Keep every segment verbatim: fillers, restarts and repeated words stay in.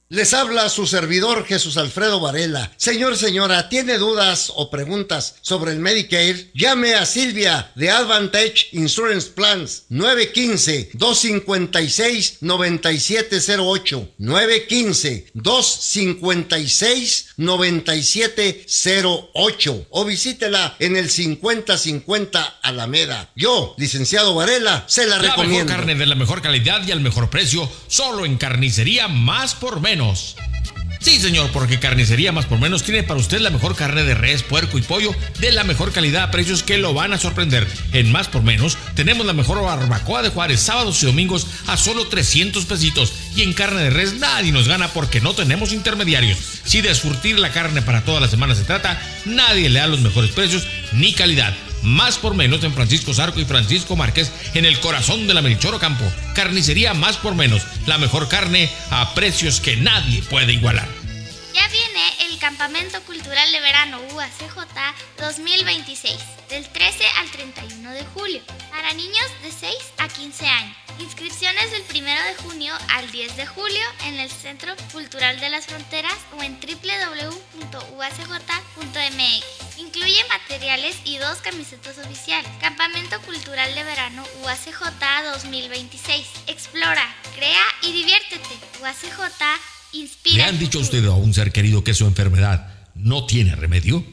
Les habla su servidor Jesús Alfredo Varela. Señor, señora, ¿tiene dudas o preguntas sobre el Medicare? Llame a Silvia de Advantage Insurance Plans nueve uno cinco, dos cinco seis, nueve siete cero ocho nueve uno cinco, dos cinco seis, nueve siete cero ocho o visítela en el cincuenta cincuenta Alameda. Yo, licenciado Varela, se la, la recomiendo. La mejor carne de la mejor calidad y al mejor precio, solo en Carnicería Más por Menos. Sí, señor, porque Carnicería Más por Menos tiene para usted la mejor carne de res, puerco y pollo de la mejor calidad a precios que lo van a sorprender. En Más por Menos tenemos la mejor barbacoa de Juárez, sábados y domingos a solo trescientos pesitos. Y en carne de res nadie nos gana porque no tenemos intermediarios. Si de surtir la carne para toda la semana se trata, nadie le da los mejores precios ni calidad. Más por Menos en Francisco Zarco y Francisco Márquez, en el corazón de la Melchor Ocampo. Carnicería Más por Menos, la mejor carne a precios que nadie puede igualar. Ya viene el Campamento Cultural de Verano U A C J dos mil veintiséis, del trece al treinta y uno de julio, para niños de seis a quince años. Inscripciones del primero de junio al diez de julio en el Centro Cultural de las Fronteras o en doble u doble u doble u punto u a c j punto m x. Incluye materiales y dos camisetas oficiales. Campamento Cultural de Verano U A C J dos mil veintiséis. Explora, crea y diviértete. U A C J inspira. ¿Le han dicho a usted o a un ser querido que su enfermedad no tiene remedio?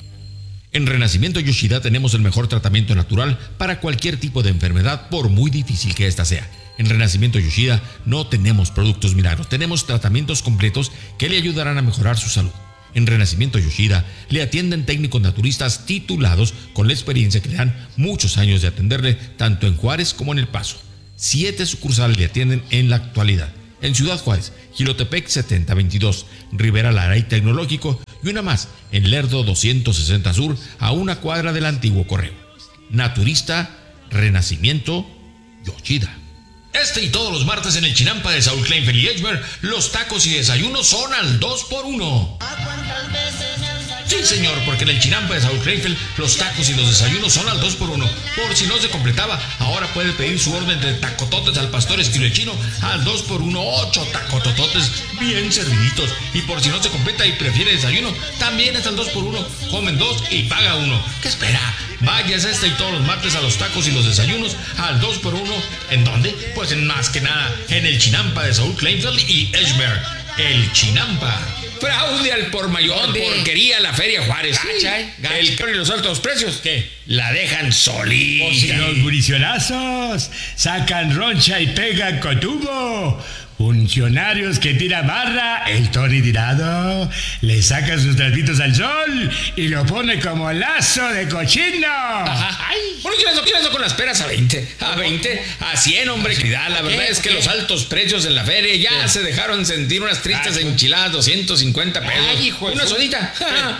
En Renacimiento Yoshida tenemos el mejor tratamiento natural para cualquier tipo de enfermedad, por muy difícil que ésta sea. En Renacimiento Yoshida no tenemos productos milagros, tenemos tratamientos completos que le ayudarán a mejorar su salud. En Renacimiento Yoshida le atienden técnicos naturistas titulados con la experiencia que le dan muchos años de atenderle tanto en Juárez como en El Paso. Siete sucursales le atienden en la actualidad. En Ciudad Juárez, Jilotepec setenta veintidós, Rivera Lara y Tecnológico, y una más en Lerdo doscientos sesenta Sur, a una cuadra del antiguo correo. Naturista, Renacimiento, Yoshida. Este y todos los martes en el Chinampa de Saúl Kleinfeld y Edgemer, los tacos y desayunos son al dos por uno. Sí, señor, porque en el Chinampa de Saúl Kleinfeld, los tacos y los desayunos son al dos por uno. Por si no se completaba, ahora puede pedir su orden de tacototes al pastor estilo chino al dos por uno, ocho tacotototes bien serviditos. Y por si no se completa y prefiere desayuno, también es al dos por uno. Comen dos y paga uno. ¿Qué espera? Váyase este y todos los martes a los tacos y los desayunos al dos por uno. ¿En dónde? Pues en más que nada, en el Chinampa de Saúl Kleinfeld y Edgemer. El Chinampa. Fraude al por mayor, porquería la Feria Juárez. Gacha, ¿eh? Gacha. El caro y los altos precios, ¿qué? La dejan solita. O si los bricionazos sacan roncha y pegan con tubo. Funcionarios que tiran barra, el Tony tirado, le saca sus trapitos al sol y lo pone como lazo de cochino. Ajá. Ay, ¿por qué eso, qué eso con las peras a veinte? A veinte, a cien, hombre. Cuidado, la verdad es que los altos precios en la feria ya se dejaron sentir unas tristes enchiladas, doscientos cincuenta pesos. Ay, hijo, una sodita.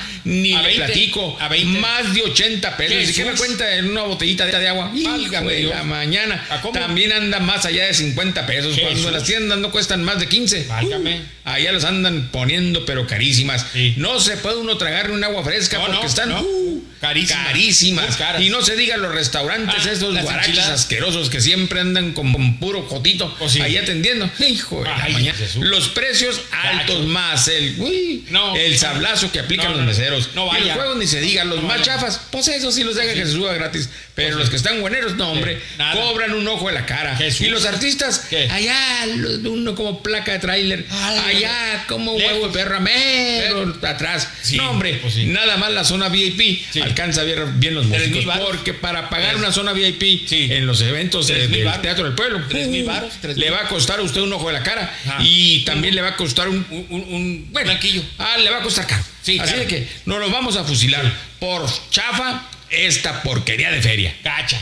Ni le platico. A veinte. Más de ochenta pesos. ¿Y qué me cuenta en una botellita de agua? Válgame la mañana. También anda más allá de cincuenta pesos. Cuando las tiendas no cuestan más de quince. Válgame. Uh, allá los andan poniendo, pero carísimas. Sí. No se puede uno tragar un agua fresca no, porque no, están no. Uh, carísimas. carísimas. Y no se diga los restaurantes, ah, esos guaraches asquerosos que siempre andan con, con puro jotito oh, sí. ahí atendiendo. Hijo de la mañana. Los precios altos Gacho. más el uy, no, el sablazo que aplican no, los meseros. No vaya. Y los juegos ni se diga, los no más chafas, pues eso sí los deja sí. que se suba gratis. Pero pues los sí. que están bueneros, no, hombre, Nada. cobran un ojo de la cara. Jesús. Y los artistas, ¿Qué? allá, uno como placa de tráiler, allá como Lejos. huevo de perra, mero atrás. Sí, no, hombre, pues sí. nada más la zona V I P sí. alcanza a ver bien los músicos. Porque para pagar una zona V I P sí. en los eventos de, del baros. Teatro del Pueblo, tres mil baros, le va a costar a usted un ojo de la cara. Ajá. Y también sí. le va a costar un, un, un, un bueno, blanquillo. Ah, le va a costar caro. Sí, Así claro. de que nos los vamos a fusilar sí. por chafa esta porquería de feria. Gacha.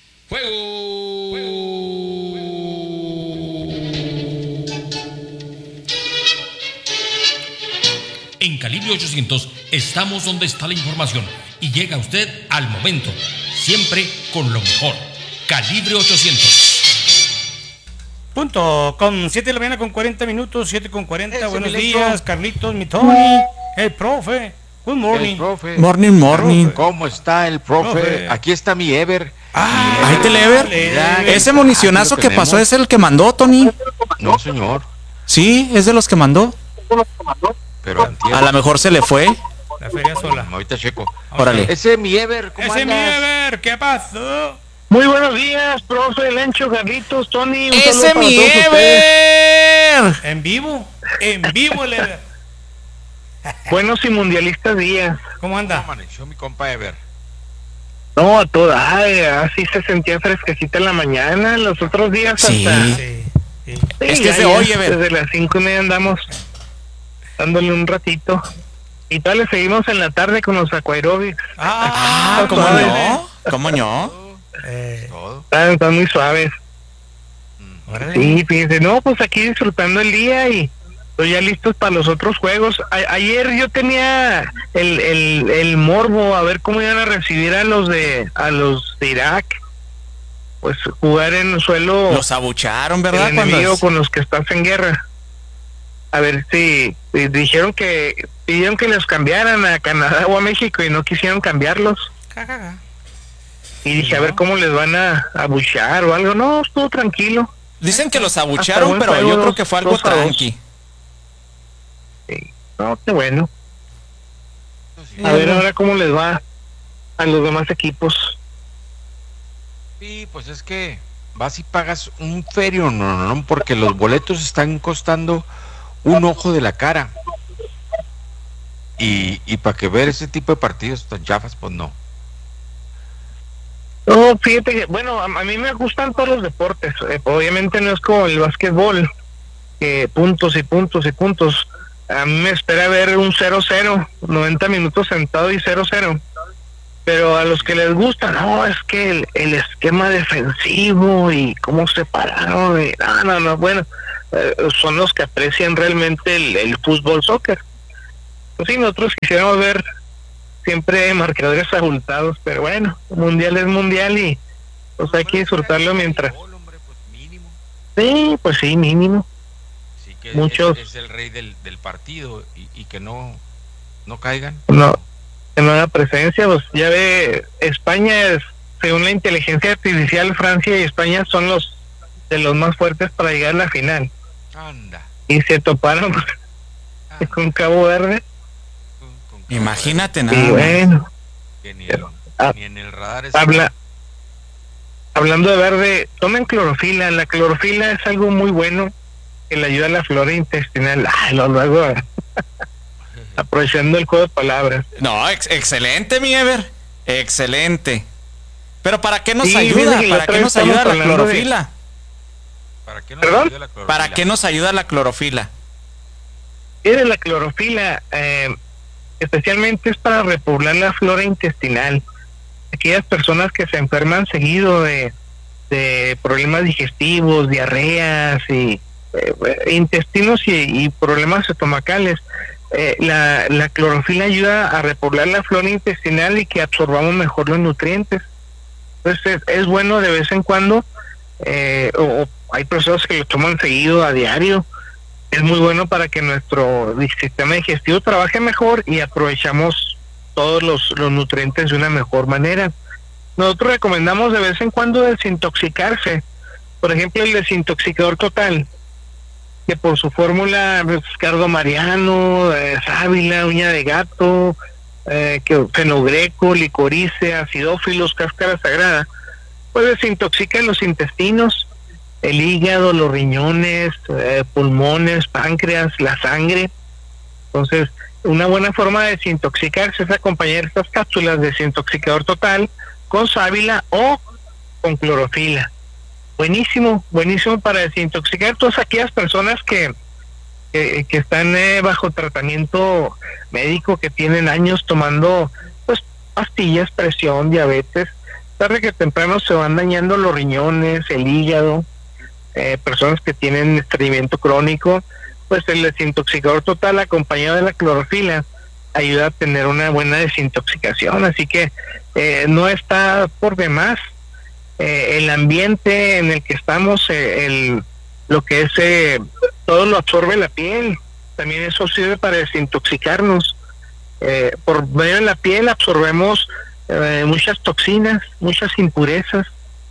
Fuego. Fuego. En Calibre ochocientos estamos donde está la información y llega usted al momento, siempre con lo mejor. Calibre ochocientos. Punto, con siete de la mañana con cuarenta minutos, siete con cuarenta. Ese Buenos días, Carlitos, mi Tony, el profe. Good morning. El profe. Morning, morning. ¿Cómo está el profe? profe. Aquí está mi Ever. Ah, ahí te Ever. Ese municionazo que pasó es el que mandó, Tony. No, señor. Sí, es de los que mandó. Pero antier. A lo mejor se le fue. La feria sola. Ahorita checo. Órale. Ese mi Ever, ¿cómo Ese mi andas? Ever, ¿qué pasó? Muy buenos días, profe, Lencho, Carlitos, Tony. Un ¡Ese saludo para mi todos ustedes. Ever! En vivo, en vivo el Ever. Buenos y mundialistas días. ¿Cómo anda? ¿Cómo amaneció mi compa Ever? No, a toda, ay, así se sentía fresquecita en la mañana, los otros días Sí. hasta... Sí, sí. Sí, Es que ya, es de ya, hoy, Ever. desde las cinco y media andamos dándole un ratito. Y tal, le seguimos en la tarde con los aerobics. Ah, Ah, ¿cómo suave. no? ¿Cómo no? Eh, Todo. Están, están muy suaves. órale. Sí, fíjense, no, pues aquí disfrutando el día y pues ya listos para los otros juegos. A- ayer yo tenía el, el, el morbo a ver cómo iban a recibir a los de a los de Irak. Pues jugar en suelo Los abucharon, el ¿verdad? Cuando enemigo es- con los que estás en guerra. A ver si si dijeron que pidieron que los cambiaran a Canadá o a México y no quisieron cambiarlos. Ja, ja, ja. Y dije, a ver cómo les van a abuchear o algo. No, estuvo tranquilo. Dicen que los Hasta abucharon, buen pero juego, yo creo dos- que fue algo dos a dos. tranqui. Sí. No, qué bueno. A ver ahora cómo les va a los demás equipos. Sí, pues es que vas y pagas un ferio, no, no, no, porque los boletos están costando un ojo de la cara. Y, y para que ver ese tipo de partidos tan chafas, pues no. No, fíjate que, bueno, a, a mí me gustan todos los deportes. Eh, obviamente no es como el básquetbol, que puntos y puntos y puntos. A mí me espera ver un cero cero, noventa minutos sentado y cero cero. Pero a los que les gusta, no, es que el, el esquema defensivo y cómo se pararon. Y, no, no, no, bueno, eh, son los que aprecian realmente el, el fútbol, soccer. Pues sí, nosotros quisiéramos ver siempre marcadores abultados, pero bueno, mundial es mundial y pues hay que disfrutarlo mientras. Hombre, pues mínimo. Sí, pues sí, mínimo. Sí que Muchos- es, es el rey del, del partido y, y que no, no caigan. No, que no haga presencia, pues ya ve, España es, según la inteligencia artificial, Francia y España son los de los más fuertes para llegar a la final. Anda. Y se toparon anda, con Cabo Verde. con- con- Imagínate nada Y más. bueno, que ni, el- ah, ni en el radar es habla, hablando de verde, tomen clorofila. La clorofila es algo muy bueno que le ayuda a la flora intestinal. Ay, lo luego aprovechando el juego de palabras. No, ex- excelente, mi Ever. Excelente. Pero ¿para qué nos Sí, ayuda? fíjate que la ¿Para otra qué vez nos ayuda estamos la hablando de- clorofila? ¿Para qué nos ¿Perdón? ayuda la clorofila? ¿Para qué nos ayuda la clorofila? Mire, la clorofila eh, especialmente es para repoblar la flora intestinal. Aquellas personas que se enferman seguido de, de problemas digestivos, diarreas y eh, intestinos y, y problemas estomacales, eh, la, la clorofila ayuda a repoblar la flora intestinal y que absorbamos mejor los nutrientes. Entonces es, es bueno de vez en cuando, eh, o, o hay personas que lo toman seguido a diario. Es muy bueno para que nuestro sistema digestivo trabaje mejor y aprovechamos todos los, los nutrientes de una mejor manera. Nosotros recomendamos de vez en cuando desintoxicarse. Por ejemplo, el desintoxicador total, que por su fórmula, pues, cardomariano, eh, sábila, uña de gato, eh, que fenogreco, licorice, acidófilos, cáscara sagrada, pues desintoxica los intestinos, el hígado, los riñones, eh, pulmones, páncreas, la sangre. Entonces, una buena forma de desintoxicarse es acompañar estas cápsulas de desintoxicador total con sábila o con clorofila. Buenísimo, buenísimo para desintoxicar todas aquellas personas que, que, que están eh, bajo tratamiento médico, que tienen años tomando pues pastillas, presión, diabetes. Tarde que temprano se van dañando los riñones, el hígado. Eh, personas que tienen estreñimiento crónico, pues el desintoxicador total acompañado de la clorofila ayuda a tener una buena desintoxicación. Así que eh, no está por demás eh, el ambiente en el que estamos, eh, el lo que es eh, todo lo absorbe la piel, también eso sirve para desintoxicarnos. Eh, por medio de la piel absorbemos eh, muchas toxinas, muchas impurezas.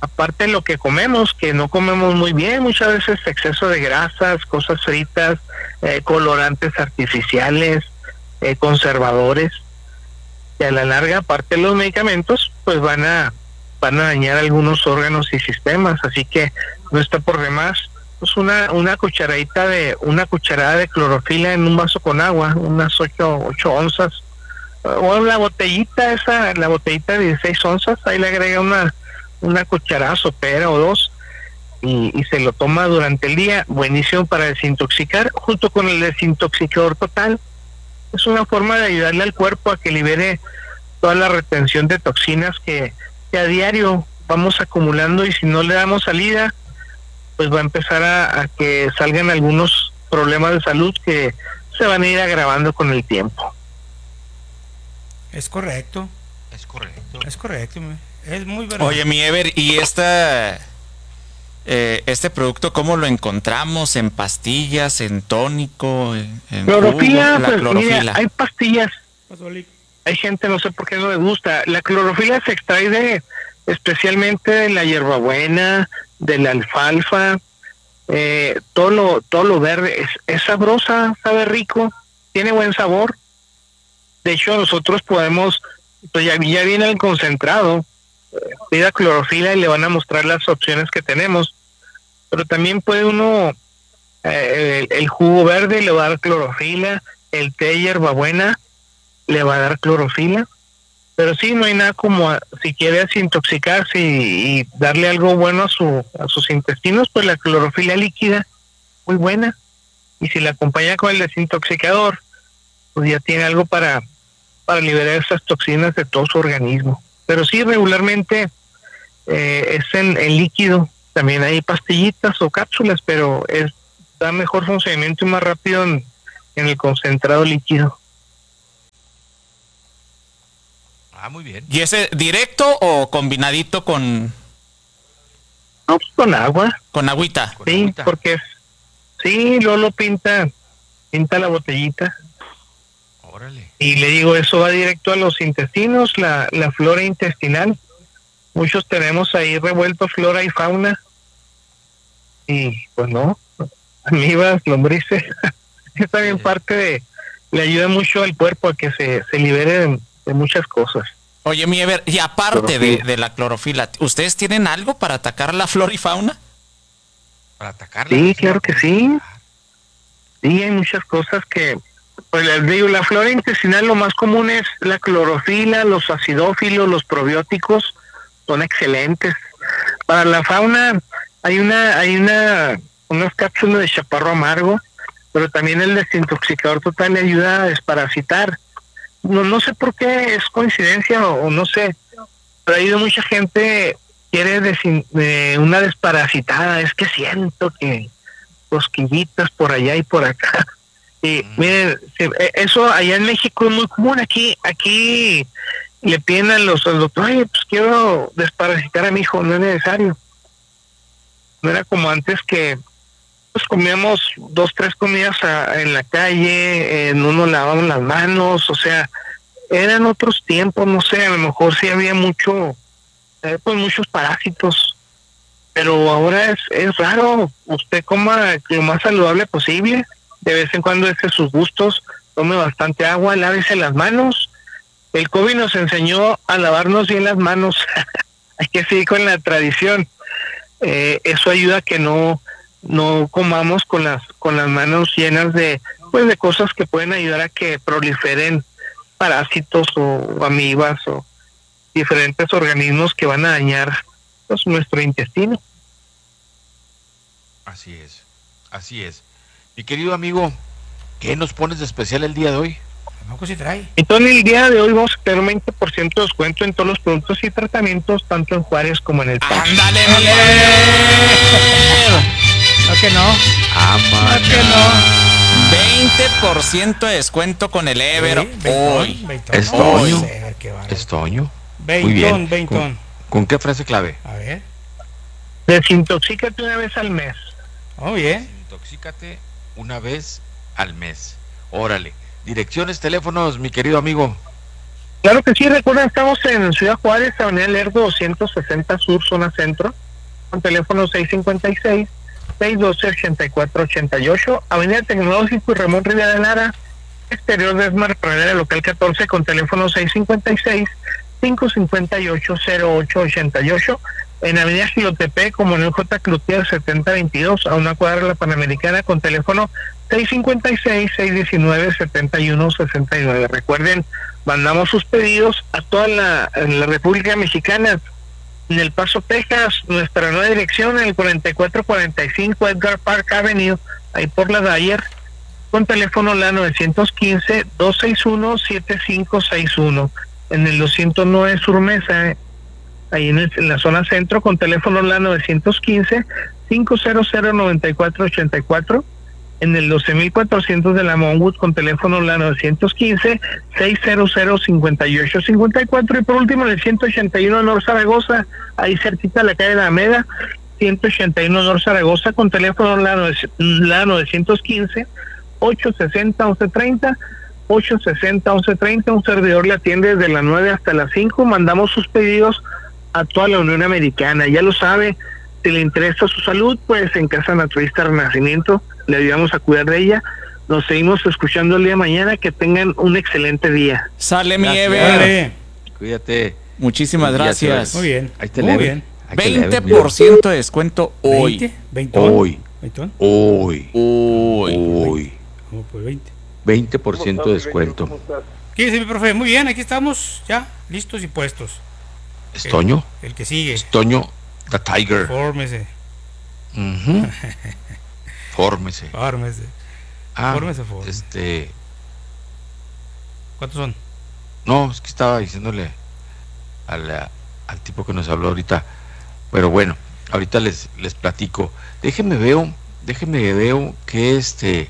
aparte de lo que comemos, que no comemos muy bien, muchas veces exceso de grasas, cosas fritas, eh, colorantes artificiales, eh, conservadores, y a la larga, aparte de los medicamentos, pues van a van a dañar algunos órganos y sistemas, así que no está por demás. Pues una una cucharadita de una cucharada de clorofila en un vaso con agua, unas ocho ocho onzas, o la botellita esa, la botellita de dieciséis onzas, ahí le agrega una una cucharada sopera o dos y, y se lo toma durante el día, buenísimo para desintoxicar, junto con el desintoxicador total. Es una forma de ayudarle al cuerpo a que libere toda la retención de toxinas que, que a diario vamos acumulando, y si no le damos salida, pues va a empezar a, a que salgan algunos problemas de salud que se van a ir agravando con el tiempo. Es correcto. Es correcto. Es correcto. Es muy verdad. Oye, mi Ever, ¿y esta, eh, este producto cómo lo encontramos? ¿En pastillas, en tónico, en, en clorofila? jugo? La Pues clorofila. mira, hay pastillas. Hay gente, no sé por qué no le gusta. La clorofila se extrae de, especialmente de la hierbabuena, de la alfalfa, eh, todo lo todo lo verde. Es, es sabrosa, sabe rico, tiene buen sabor. De hecho, nosotros podemos, pues ya, ya viene el concentrado, pida clorofila y le van a mostrar las opciones que tenemos, pero también puede uno, eh, el, el jugo verde le va a dar clorofila, el té hierbabuena le va a dar clorofila, pero sí, no hay nada como a, si quiere desintoxicarse y, y darle algo bueno a su a sus intestinos, pues la clorofila líquida, muy buena, y si la acompaña con el desintoxicador, pues ya tiene algo para, para liberar esas toxinas de todo su organismo. Pero sí, regularmente eh, es en, en líquido. También hay pastillitas o cápsulas, pero es da mejor funcionamiento y más rápido en, en el concentrado líquido. Ah, muy bien. ¿Y ese directo o combinadito con, No, pues con agua. con agüita? Con Sí, agüita. porque es, sí, Lolo pinta, pinta la botellita. Órale. Y le digo, eso va directo a los intestinos, la, la flora intestinal. Muchos tenemos ahí revuelto flora y fauna. Y pues no, amibas, lombrices. Es también parte de, le ayuda mucho al cuerpo a que se, se libere de, de muchas cosas. Oye, mi Ever, y aparte de, Clorofila. de la clorofila, ¿ustedes tienen algo para atacar la flora y fauna? Para atacarla. Sí, claro que sí. Sí, hay muchas cosas que, pues les digo, la flora intestinal lo más común es la clorofila, los acidófilos, los probióticos, son excelentes. Para la fauna hay una, hay una, unas cápsulas de chaparro amargo, pero también el desintoxicador total le ayuda a desparasitar. No, no sé por qué es coincidencia o, o no sé, pero ha ido mucha gente quiere desin, eh, una desparasitada, es que siento que cosquillitas por allá y por acá. Y mm. miren, eso allá en México es muy común. Aquí aquí le piden a los doctores, oye, pues quiero desparasitar a mi hijo, no es necesario. No era como antes que pues comíamos dos, tres comidas a, en la calle, en uno lavamos las manos, o sea, eran otros tiempos, no sé, a lo mejor sí había mucho, eh, pues muchos parásitos, pero ahora es, es raro. Usted coma lo más saludable posible, de vez en cuando deje sus gustos, tome bastante agua, lávese las manos. El COVID nos enseñó a lavarnos bien las manos, hay que seguir con la tradición. Eh, eso ayuda a que no no comamos con las con las manos llenas de pues de cosas que pueden ayudar a que proliferen parásitos o amibas o diferentes organismos que van a dañar pues nuestro intestino. Así es, así es. Mi querido amigo, ¿qué nos pones de especial el día de hoy? No, si trae. Entonces el día de hoy vamos a tener un veinte por ciento de descuento en todos los productos y tratamientos, tanto en Juárez como en el Paso. ¡Ándale, No que no. Ama. No que no. veinte por ciento de descuento con el Ever Sí, hoy. veintón, Es no, Toño. puede ser, qué bárbaro. Es Toño. Muy Veintón, bien. veintón. ¿Con, ¿Con qué frase clave? A ver. Desintoxícate una vez al mes. Oh, bien. Desintoxícate una vez al mes. Órale. Direcciones, teléfonos, mi querido amigo. Claro que sí, recuerden, estamos en Ciudad Juárez, Avenida Lerdo doscientos sesenta Sur, zona centro, con teléfono seis cinco seis, seis uno dos, ocho cuatro ocho ocho, Avenida Tecnológico y Ramón Rivera de Lara, exterior de Esmar, Pradera, local catorce, con teléfono seis cinco seis, cinco cinco ocho, cero ocho ocho ocho, en Avenida Gilotepec, como en el J. Cloutier setenta veintidós, a una cuadra de la Panamericana, con teléfono seis cinco seis, seis uno nueve, siete uno seis nueve. Recuerden, mandamos sus pedidos a toda la, la República Mexicana. En El Paso, Texas, nuestra nueva dirección, en el cuarenta y cuatro cuarenta y cinco Edgar Park Avenue, ahí por la Dyer, con teléfono la nueve uno cinco, dos seis uno, siete cinco seis uno. En el doscientos nueve Sur Mesa, ahí en, el, en la zona centro, con teléfono la nueve uno cinco, cinco cero cero, nueve cuatro ocho cuatro. En el doce mil cuatrocientos de la Monwood, con teléfono la nueve uno cinco, seis cero cero, cinco ocho cinco cuatro. Y por último, en el ciento ochenta y uno North Zaragoza, ahí cerquita de la calle de la Alameda, ciento ochenta y uno North Zaragoza, con teléfono la, la nueve uno cinco, ocho seis cero, once treinta, ocho seis cero, once treinta. Un servidor le atiende desde las nueve hasta las cinco. Mandamos sus pedidos a toda la Unión Americana. Ya lo sabe, si le interesa su salud, pues en Casa Naturista Renacimiento le ayudamos a cuidar de ella. Nos seguimos escuchando el día de mañana. Que tengan un excelente día. Sale mi Gracias. Ever. Cuídate. Muchísimas Buen día, gracias. Chávez. Muy bien. Ahí te Muy leve. bien. Ahí te leve, veinte mira. por ciento de descuento hoy. ¿veinte? ¿veintón? Hoy. ¿veintón? Hoy. Hoy. Hoy. ¿Cómo pues veinte? veinte por ciento de descuento. ¿Qué dice mi profe? Muy bien, aquí estamos ya listos y puestos. ¿Es Toño? El, el que sigue. Es Toño the Tiger. Fórmese. Ujú. Fórmese. Fórmese. Ah, Fórmese, fórmese. este... ¿Cuántos son? No, es que estaba diciéndole al, al tipo que nos habló ahorita. Pero bueno, ahorita les, les platico. Déjenme veo, déjenme veo que este...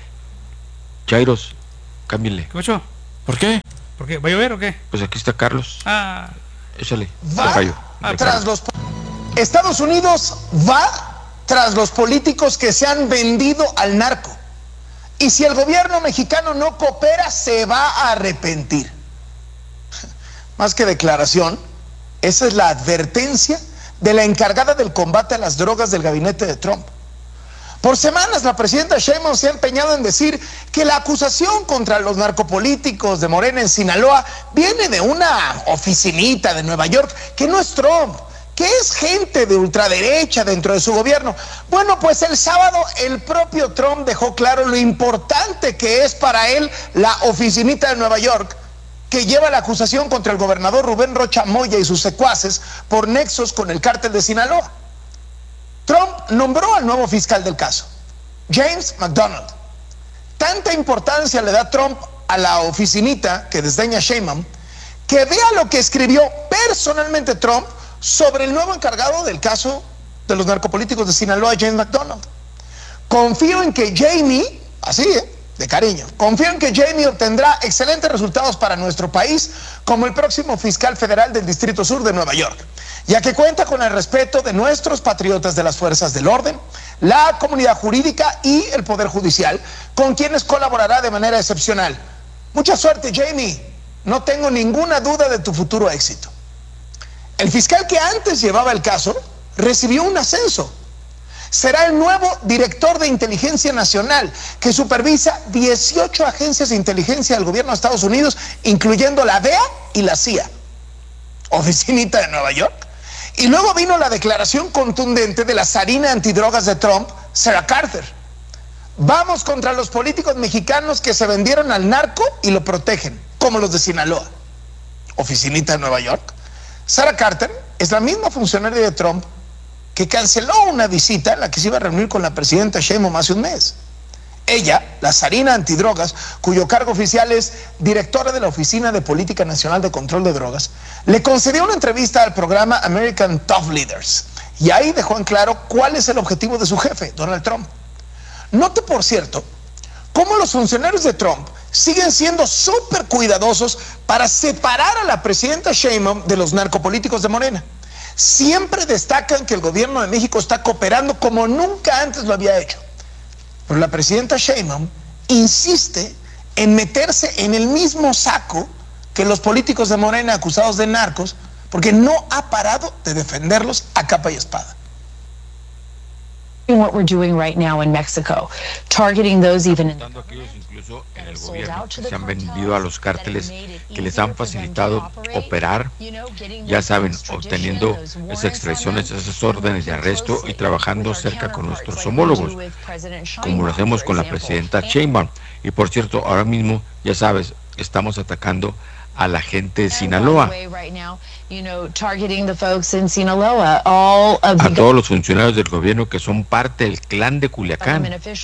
Jairos, Camille. ¿Qué pasó? ¿Por qué? ¿Por qué? ¿Va a llover o qué? Pues aquí está Carlos. Ah, Échale. Va Tocayo. tras los Estados Unidos va tras los políticos que se han vendido al narco. Y si el gobierno mexicano no coopera, se va a arrepentir. Más que declaración, esa es la advertencia de la encargada del combate a las drogas del gabinete de Trump. Por semanas la presidenta Sheinbaum se ha empeñado en decir que la acusación contra los narcopolíticos de Morena en Sinaloa viene de una oficinita de Nueva York, que no es Trump, que es gente de ultraderecha dentro de su gobierno. Bueno, pues el sábado el propio Trump dejó claro lo importante que es para él la oficinita de Nueva York, que lleva la acusación contra el gobernador Rubén Rocha Moya y sus secuaces por nexos con el cártel de Sinaloa. Trump nombró al nuevo fiscal del caso, James McDonald. Tanta importancia le da Trump a la oficinita que desdeña Sheinbaum, que vea lo que escribió personalmente Trump sobre el nuevo encargado del caso de los narcopolíticos de Sinaloa, James McDonald. Confío en que Jamie, así, ¿eh? de cariño, confío en que Jamie obtendrá excelentes resultados para nuestro país como el próximo fiscal federal del Distrito Sur de Nueva York, ya que cuenta con el respeto de nuestros patriotas de las fuerzas del orden, la comunidad jurídica y el Poder Judicial, con quienes colaborará de manera excepcional. Mucha suerte, Jamie. No tengo ninguna duda de tu futuro éxito. El fiscal que antes llevaba el caso recibió un ascenso. Será el nuevo director de inteligencia nacional, que supervisa dieciocho agencias de inteligencia del gobierno de Estados Unidos, incluyendo la D E A y la C I A. Oficinita de Nueva York. Y luego vino la declaración contundente de la zarina antidrogas de Trump, Sarah Carter. Vamos contra los políticos mexicanos que se vendieron al narco y lo protegen, como los de Sinaloa. Oficinita de Nueva York. Sarah Carter es la misma funcionaria de Trump que canceló una visita en la que se iba a reunir con la presidenta Sheinbaum hace un mes. Ella, la zarina antidrogas, cuyo cargo oficial es directora de la Oficina de Política Nacional de Control de Drogas, le concedió una entrevista al programa American Top Leaders, y ahí dejó en claro cuál es el objetivo de su jefe, Donald Trump. Note, por cierto, cómo los funcionarios de Trump siguen siendo súper cuidadosos para separar a la presidenta Sheinbaum de los narcopolíticos de Morena. Siempre destacan que el gobierno de México está cooperando como nunca antes lo había hecho. Pero la presidenta Sheinbaum insiste en meterse en el mismo saco que los políticos de Morena acusados de narcos, porque no ha parado de defenderlos a capa y espada. What we're doing right now in Mexico, targeting those even in aquellos incluso en el gobierno que se han vendido a los cárteles, que les han facilitado operar, ya saben, obteniendo esas extracciones, esas órdenes de arresto y trabajando cerca con nuestros homólogos, como lo hacemos con la presidenta Sheinbaum. Y por cierto, ahora mismo, ya sabes, estamos atacando a la gente de Sinaloa, a todos los funcionarios del gobierno que son parte del clan de Culiacán.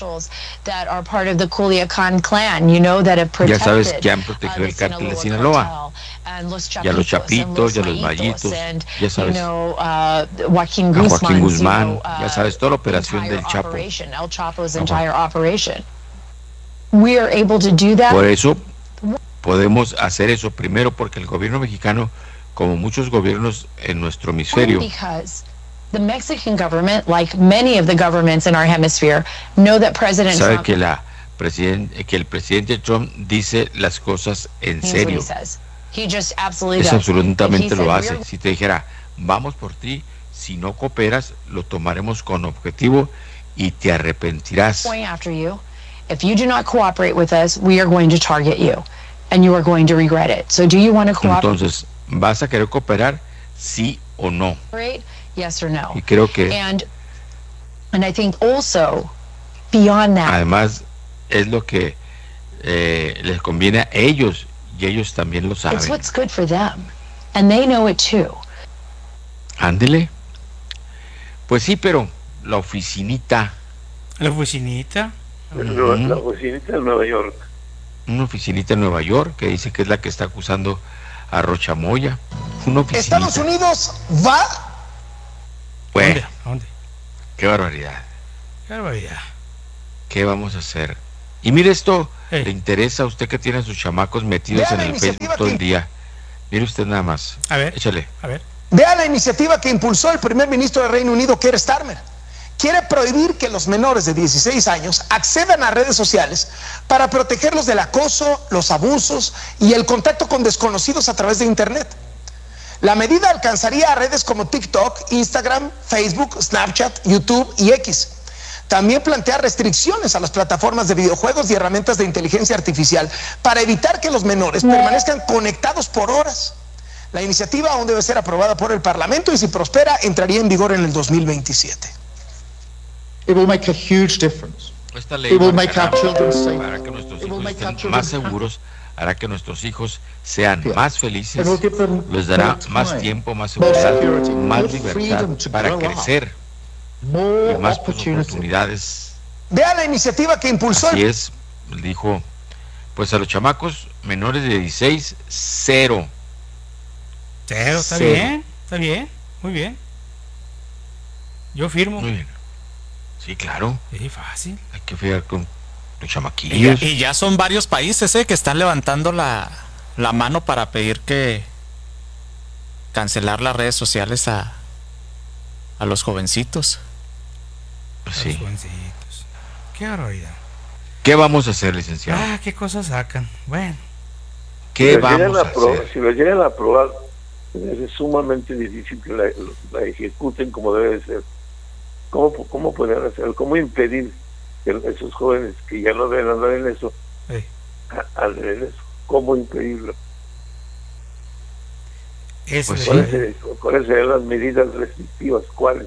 Ya sabes que han protegido el cártel de Sinaloa, y a los Chapitos, y a los Mallitos, ya sabes, a Joaquín Guzmán, ya sabes, toda la operación del Chapo. Por eso podemos hacer eso, primero porque el gobierno mexicano, como muchos gobiernos en nuestro hemisferio, sabe que la presidente, que el presidente Trump dice las cosas en serio. Es absolutamente lo hace. Si te dijera, vamos por ti, si no cooperas, lo tomaremos con objetivo y te arrepentirás. If you do not cooperate with us, we are going to target you. And you are going to regret it. So do you want to cooperate? Entonces, ¿vas a querer cooperar? Sí o no. Yes or no. Y creo que and, and I think also beyond that. Además es lo que eh, les conviene a ellos y ellos también lo saben. It's what's good for them. And they know it too. Ándele. Pues sí, pero la oficinita. La oficinita. Uh-huh. La oficinita de Nueva York. Una oficinita en Nueva York que dice que es la que está acusando a Rocha Moya. Una oficinita. Estados Unidos va. Bueno, ¿Dónde? ¿Dónde? Qué barbaridad. Qué barbaridad. ¿Qué vamos a hacer? Y mire esto, hey. le interesa a usted que tiene a sus chamacos metidos Vea en el Facebook que... todo el día. Mire usted nada más. A ver. Échale. A ver. Vea la iniciativa que impulsó el primer ministro del Reino Unido, Keir Starmer. Quiere prohibir que los menores de dieciséis años accedan a redes sociales para protegerlos del acoso, los abusos y el contacto con desconocidos a través de Internet. La medida alcanzaría a redes como TikTok, Instagram, Facebook, Snapchat, YouTube y X. También plantea restricciones a las plataformas de videojuegos y herramientas de inteligencia artificial para evitar que los menores permanezcan conectados por horas. La iniciativa aún debe ser aprobada por el Parlamento y si prospera entraría en vigor en el dos mil veintisiete. It will make a huge difference. Esta ley It will make our children safe. Hará que nuestros It will hijos make our estén children más happy. seguros, hará que nuestros hijos sean Yeah. más felices, It will give them les dará more más time, tiempo, más more seguridad, security, más more libertad freedom to para grow up. crecer More y más pues, opportunity. oportunidades. Vea la iniciativa que impulsó Así el... es, dijo, pues a los chamacos menores de dieciséis, cero. Cero, está Cero. bien, está bien, muy bien. Yo firmo. Muy bien. Sí, claro. Sí, fácil. Hay que fijar con los Y, chamaquillos. ya- y ya son varios países eh, que están levantando la, la mano para pedir que cancelar las redes sociales a, a los jovencitos. Pues Los sí. jovencitos. Qué barbaridad. ¿Qué vamos a hacer, licenciado? Ah, qué cosas sacan. Bueno. ¿Qué Si lo llegan vamos a apro- hacer? Si lo llegan a aprobar, es sumamente difícil que la, la ejecuten como debe de ser. ¿Cómo, cómo pueden hacer? ¿Cómo impedir que esos jóvenes que ya no deben andar en eso, Hey. a- anden en eso? ¿Cómo impedirlo? Eso Pues es- sí. ¿Cuáles serían- ¿Cuáles serían las medidas restrictivas? ¿Cuáles?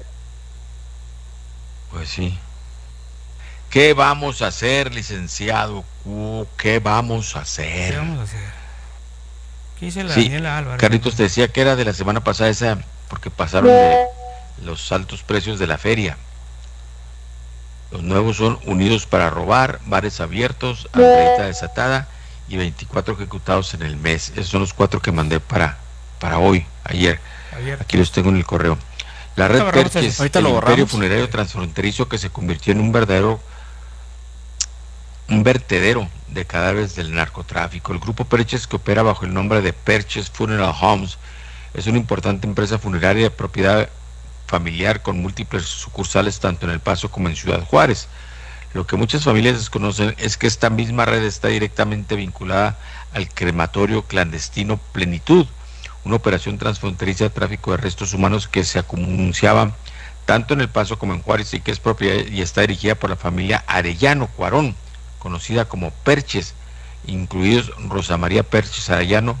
Pues sí. ¿Qué vamos a hacer, licenciado Q? ¿Qué vamos a ¿Qué hacer? vamos a hacer? ¿Qué dice la Sí, Daniela Álvarez? Carlitos te decía que era de la semana pasada esa, porque pasaron de los altos precios de la feria. Los nuevos son Unidos para Robar, Bares Abiertos, Andreita Desatada y veinticuatro ejecutados en el mes. Esos son los cuatro que mandé para, para hoy, ayer. Ayer. Aquí los tengo en el correo. La red Ahorita borramos Perches, eso. Ahorita el lo imperio borramos. funerario transfronterizo que se convirtió en un verdadero un vertedero de cadáveres del narcotráfico. El grupo Perches, que opera bajo el nombre de Perches Funeral Homes, es una importante empresa funeraria de propiedad familiar con múltiples sucursales tanto en El Paso como en Ciudad Juárez. Lo que muchas familias desconocen es que esta misma red está directamente vinculada al crematorio clandestino Plenitud, una operación transfronteriza de tráfico de restos humanos que se anunciaba tanto en El Paso como en Juárez y que es propiedad y está dirigida por la familia Arellano Cuarón, conocida como Perches, incluidos Rosa María Perches Arellano,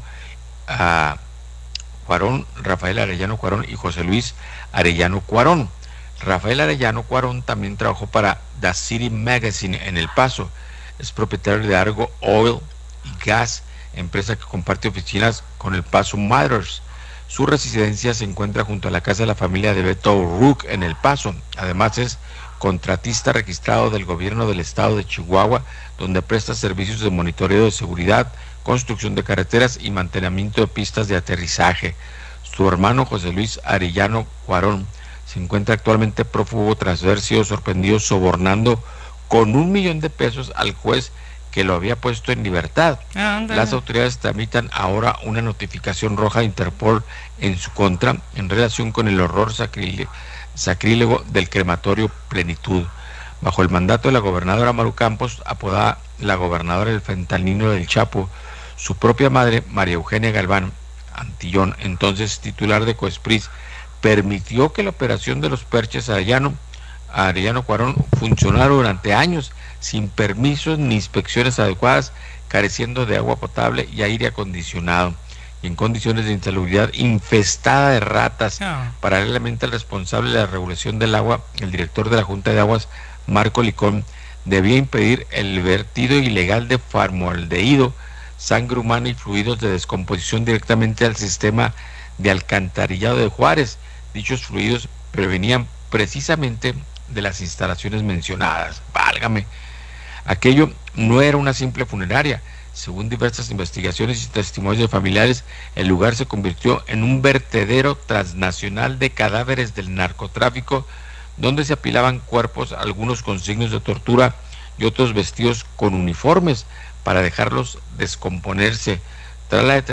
a Cuarón, Rafael Arellano Cuarón y José Luis Arellano Cuarón. Rafael Arellano Cuarón también trabajó para The City Magazine en El Paso. Es propietario de Argo Oil y Gas, empresa que comparte oficinas con El Paso Matters. Su residencia se encuentra junto a la casa de la familia de Beto O'Rourke en El Paso. Además es contratista registrado del gobierno del estado de Chihuahua, donde presta servicios de monitoreo de seguridad, construcción de carreteras y mantenimiento de pistas de aterrizaje. Su hermano José Luis Arellano Cuarón se encuentra actualmente prófugo tras haber sido sorprendido sobornando con un millón de pesos al juez que lo había puesto en libertad. Ah, Las autoridades tramitan ahora una notificación roja de Interpol en su contra en relación con el horror sacrílego, sacrílego del crematorio Plenitud. Bajo el mandato de la gobernadora Maru Campos, apodada la gobernadora del fentanilo del Chapo, su propia madre, María Eugenia Galván Antillón, entonces titular de Coespris, permitió que la operación de los Perches Arellano, Arellano Cuarón funcionara durante años sin permisos ni inspecciones adecuadas, careciendo de agua potable y aire acondicionado, y en condiciones de insalubridad, infestada de ratas. No. Paralelamente al responsable de la regulación del agua, el director de la Junta de Aguas, Marco Licón, debía impedir el vertido ilegal de formaldehído, sangre humana y fluidos de descomposición directamente al sistema de alcantarillado de Juárez. Dichos fluidos provenían precisamente de las instalaciones mencionadas. Válgame. Aquello no era una simple funeraria. Según diversas investigaciones y testimonios de familiares, el lugar se convirtió en un vertedero transnacional de cadáveres del narcotráfico, donde se apilaban cuerpos, algunos con signos de tortura y otros vestidos con uniformes para dejarlos descomponerse. Tras la